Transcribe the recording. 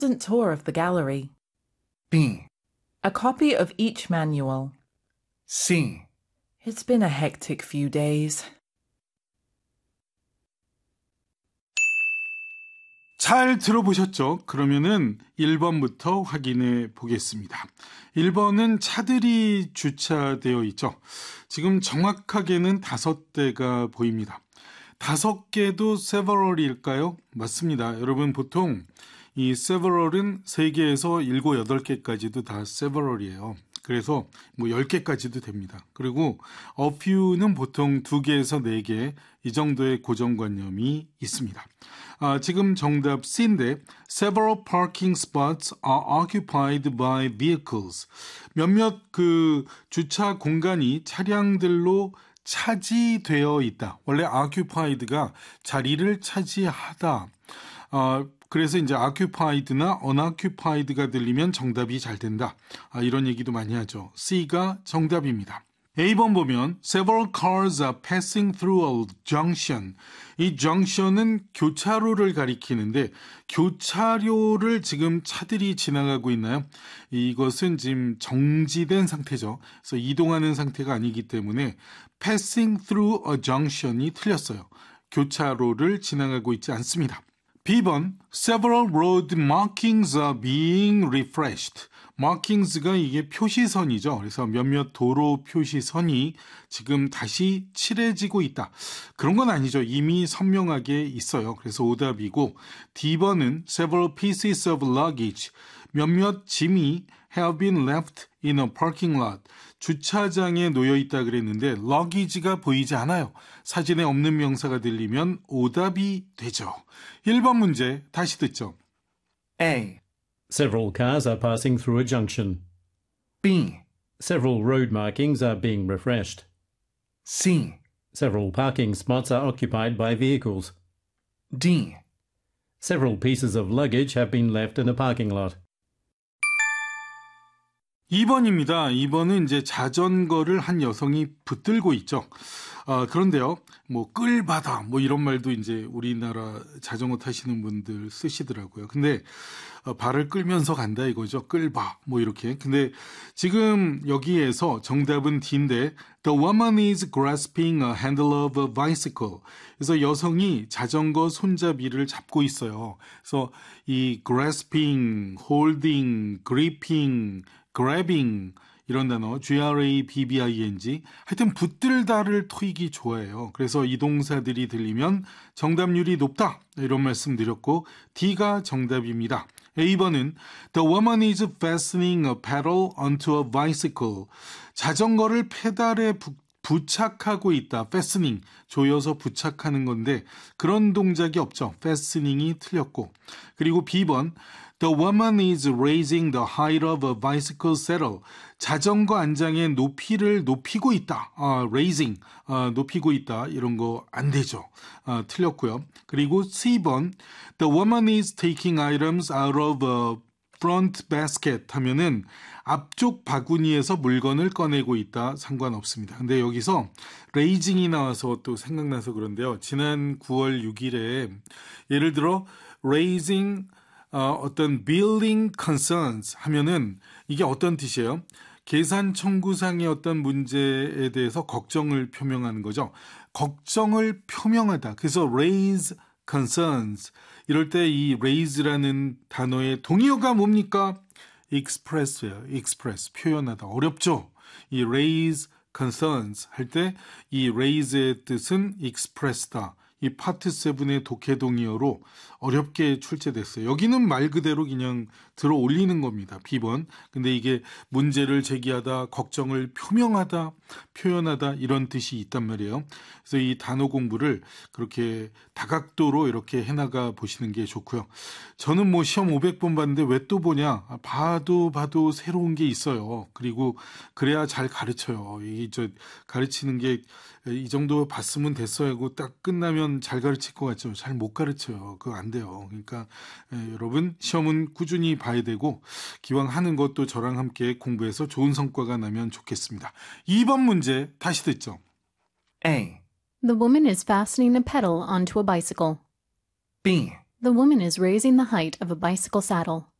Instant tour of the gallery. B, A copy of each manual. C. It's been a hectic few days. 잘 들어보셨죠? 그러면은 1번부터 확인해 보겠습니다. 1번은 차들이 주차되어 있죠. 지금 정확하게는 5대가 보입니다. 5개도 several일까요? 맞습니다. 여러분 보통 이 several은 3개에서 7, 8개까지도 다 several이에요. 그래서 뭐 10개까지도 됩니다. 그리고 a few는 보통 2개에서 4개 이 정도의 고정관념이 있습니다. 지금 정답 C인데 Several parking spots are occupied by vehicles. 몇몇 그 주차 공간이 차량들로 차지되어 있다. 원래 occupied가 자리를 차지하다. 그래서 이제 occupied나 unoccupied가 들리면 정답이 잘 된다. 이런 얘기도 많이 하죠. C가 정답입니다. A번 보면 several cars are passing through a junction. 이 junction은 교차로를 가리키는데 교차로를 지금 차들이 지나가고 있나요? 이것은 지금 정지된 상태죠. 그래서 이동하는 상태가 아니기 때문에 passing through a junction이 틀렸어요. 교차로를 지나가고 있지 않습니다. B번 several road markings are being refreshed. markings가 이게 표시선이죠. 그래서 몇몇 도로 표시선이 지금 다시 칠해지고 있다. 그런 건 아니죠. 이미 선명하게 있어요. 그래서 오답이고 D번은 several pieces of luggage. 몇몇 짐이 have been left in a parking lot. 주차장에 놓여 있다 그랬는데 luggage가 보이지 않아요. 사진에 없는 명사가 들리면 오답이 되죠. 1번 문제 다시 듣죠. A, Several cars are passing through a junction. B, Several road markings are being refreshed. C, Several parking spots are occupied by vehicles. D. Several pieces of luggage have been left in a parking lot. 2번입니다. 2번은 이제 자전거를 한 여성이 붙들고 있죠. 그런데요, 뭐 끌바다 뭐 이런 말도 이제 우리나라 자전거 타시는 분들 쓰시더라고요. 근데 발을 끌면서 간다 이거죠. 끌바 뭐 이렇게. 근데 지금 여기에서 정답은 D인데 The woman is grasping a handle of a bicycle. 그래서 여성이 자전거 손잡이를 잡고 있어요. 그래서 이 grasping, holding, gripping, grabbing 이런 단어 grabbing 하여튼 붙들다를 토익이 좋아해요. 그래서 이 동사들이 들리면 정답률이 높다 이런 말씀 드렸고 D가 정답입니다. A번은 The woman is fastening a pedal onto a bicycle. 자전거를 페달에 부착하고 있다. fastening, 조여서 부착하는 건데 그런 동작이 없죠. fastening이 틀렸고 그리고 B번 The woman is raising the height of a bicycle saddle. 자전거 안장의 높이를 높이고 있다. raising, 높이고 있다. 이런 거 안 되죠. 틀렸고요. 그리고 C번 The woman is taking items out of a front basket 하면은 앞쪽 바구니에서 물건을 꺼내고 있다. 상관없습니다. 근데 여기서 raising이 나와서 또 생각나서 그런데요. 지난 9월 6일에 예를 들어 raising 어떤 building concerns 하면은 이게 어떤 뜻이에요? 계산 청구상의 어떤 문제에 대해서 걱정을 표명하는 거죠. 걱정을 표명하다. 그래서 raise concerns. 이럴 때 이 raise라는 단어의 동의어가 뭡니까? express예요. express. 표현하다. 어렵죠? 이 raise concerns 할 때 이 raise의 뜻은 express다. 이 파트 7의 독해동의어로 어렵게 출제됐어요. 여기는 말 그대로 그냥 들어 올리는 겁니다. B번. 근데 이게 문제를 제기하다, 걱정을 표명하다, 표현하다 이런 뜻이 있단 말이에요. 그래서 이 단어 공부를 그렇게 다각도로 이렇게 해나가 보시는 게 좋고요. 저는 뭐 시험 500번 봤는데 왜 또 보냐? 봐도 새로운 게 있어요. 그리고 그래야 잘 가르쳐요. 가르치는 게 이 정도 봤으면 됐어요 하고 딱 끝나면 잘 가르칠 것 같죠. 잘 못 가르쳐요. 그거 안 돼요. 그러니까 여러분 시험은 꾸준히 봐야 되고 기왕 하는 것도 저랑 함께 공부해서 좋은 성과가 나면 좋겠습니다. 2번 문제 다시 듣죠. A, The woman is fastening a pedal onto a bicycle. B, The woman is raising the height of a bicycle saddle.